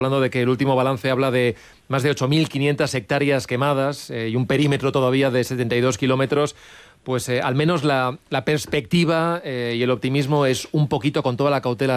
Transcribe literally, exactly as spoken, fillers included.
hablando de que el último balance habla de más de ocho mil quinientas hectáreas quemadas eh, y un perímetro todavía de setenta y dos kilómetros, pues eh, al menos la, la perspectiva eh, y el optimismo es un poquito, con toda la cautela